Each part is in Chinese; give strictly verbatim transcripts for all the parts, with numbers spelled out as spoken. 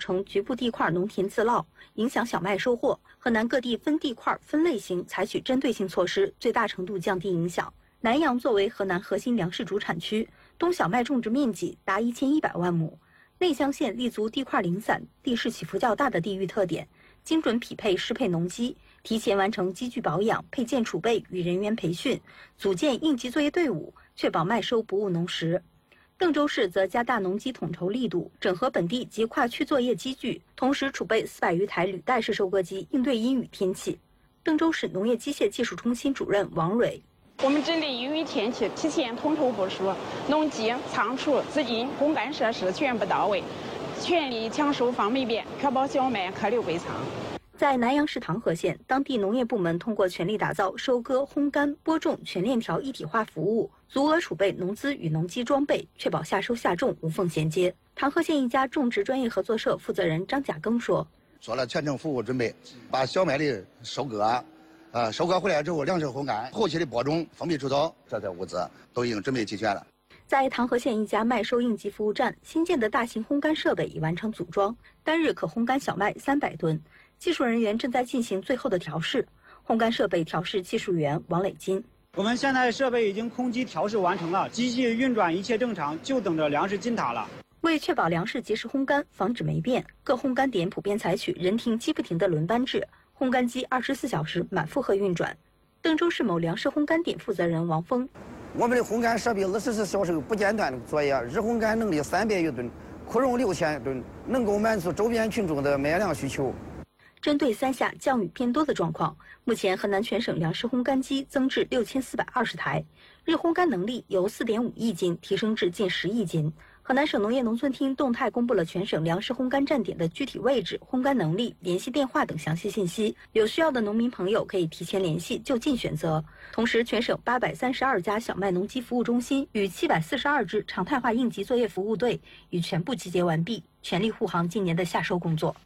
成局部地块农田自涝，影响小麦收获。河南各地分地块、分类型采取针对性措施，最大程度降低影响。南阳作为河南核心粮食主产区，冬小麦种植面积达一千一百万亩。内乡县立足地块零散、地势起伏较大的地域特点，精准匹配适配农机，提前完成机具保养、配件储备与人员培训，组建应急作业队伍，确保麦收不误农时。邓州市则加大农机统筹力度，整合本地及跨区作业机具，同时储备四百余台履带式收割机，应对阴雨天气。邓州市农业机械技术中心主任王蕊。 我们针对阴雨天气，提前统筹部署，农机、仓储、资金、烘干设施全部到位，全力抢收放煤边，确保小麦客流归仓。 在南阳市唐河县，当地农业部门通过全力打造收割、烘干、播种全链条一体化服务，足额储备农资与农机装备，确保下收下种无缝衔接。唐河县一家种植专业合作社负责人张甲庚说：“ 做了全程服务准备，把小麦的收割。”呃，收割回来之后，粮食烘干，后期的播种、封闭除草，这些物资都已经准备齐全了。 在唐河县一家麦收应急服务站，新建的大型烘干设备已完成组装，单日可烘干小麦三百吨。技术人员正在进行最后的调试。烘干设备调试技术员王磊金： 我们现在设备已经空机调试完成了，机器运转一切正常，就等着粮食进塔了。 为确保粮食及时烘干，防止霉变，各烘干点普遍采取人停机不停的轮班制。烘干机二十四小时满负荷运转。邓州市某粮食烘干点负责人王峰： 我们的烘干设备二十四小时不间断的作业，日烘干能力三百余吨，库容六千吨，能够满足周边群众的麦粮需求。 针对三下降雨偏多的状况，目前河南全省粮食烘干机增至六千四百二十台，日烘干能力由四点五亿斤提升至近十亿斤。河南省农业农村厅动态公布了全省粮食烘干站点的具体位置、烘干能力、联系电话等详细信息，有需要的农民朋友可以提前联系，就近选择。同时，全省八百三十二家小麦农机服务中心与七百四十二支常态化应急作业服务队已全部集结完毕，全力护航今年的夏收工作。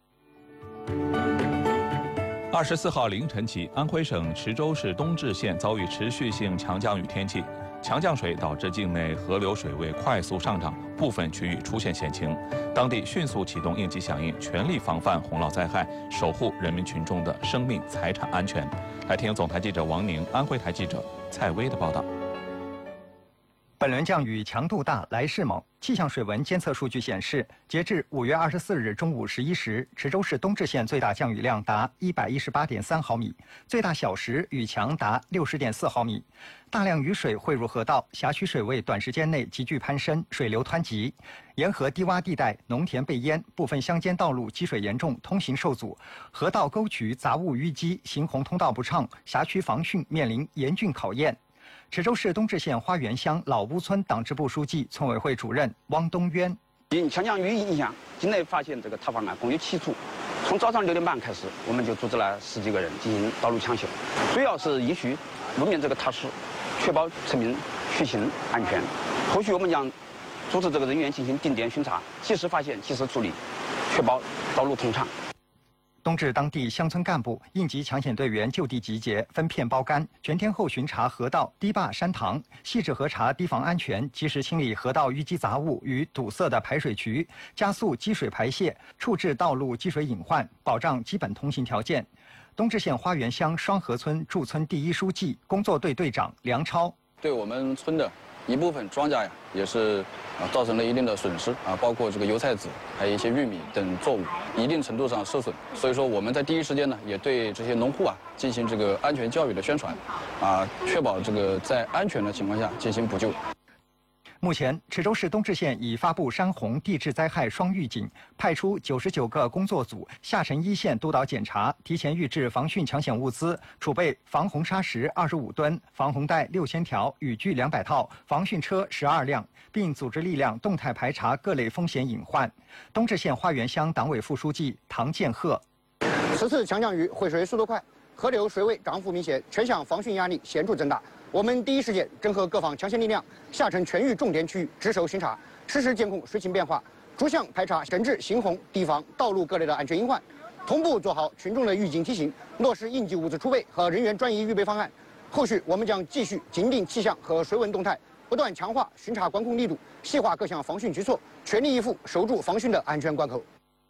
二十四号凌晨起，安徽省池州市东至县遭遇持续性强降雨天气。强降水导致境内河流水位快速上涨，部分区域出现险情，当地迅速启动应急响应，全力防范洪涝灾害，守护人民群众的生命财产安全。来听总台记者王宁、安徽台记者蔡薇的报道。 本轮降雨强度大，来势猛。气象水文监测数据显示，截至五月二十四日中午十一时，池州市东至县最大降雨量达一百一十八点三毫米，最大小时雨强达六十点四毫米。大量雨水汇入河道，辖区水位短时间内急剧攀升，水流湍急。沿河低洼地带农田被淹，部分乡间道路积水严重，通行受阻，河道沟渠杂物淤积，行洪通道不畅，辖区防汛面临严峻考验。池州市东至县花园乡老屋村党支部书记、村委会主任汪东渊： 因强降雨影响，境内发现这个塌方案共有七处。从早上六点半开始，我们就组织了十几个人进行道路抢修，主要是依序路面这个塌石，确保村民出行安全。后续我们将组织这个人员进行定点巡查，及时发现，及时处理，确保道路通畅。 东至当地乡村干部、应急抢险队员就地集结，分片包干，全天候巡查河道、堤坝、山塘，细致核查堤防安全，及时清理河道淤积杂物与堵塞的排水渠，加速积水排泄，处置道路积水隐患，保障基本通行条件。东至县花园乡双河村驻村第一书记、工作队队长梁超： 对我们村的一部分庄稼呀，也是啊造成了一定的损失啊，包括这个油菜籽，还有一些玉米等作物，一定程度上受损。所以说我们在第一时间呢，也对这些农户啊进行这个安全教育的宣传，啊，确保这个在安全的情况下进行补救。 目前，池州市东至县已发布山洪地质灾害双预警，派出九十九个工作组下沉一线督导检查，提前预置防汛抢险物资，储备防洪砂石二十五吨、防洪带六千条、雨具两百套、防汛车十二辆，并组织力量动态排查各类风险隐患。东至县花园乡党委副书记唐建鹤： 此次强降雨汇水速度快，河流水位涨幅明显，全项防汛压力显著增大。我们第一时间整合各方抢险力量，下沉全域重点区域值守巡查，实时监控水情变化，逐项排查整治行洪、堤防、道路各类的安全隐患，同步做好群众的预警提醒，落实应急物资储备和人员转移预备方案。后续我们将继续紧盯气象和水文动态，不断强化巡查管控力度，细化各项防汛举措，全力以赴守住防汛的安全关口。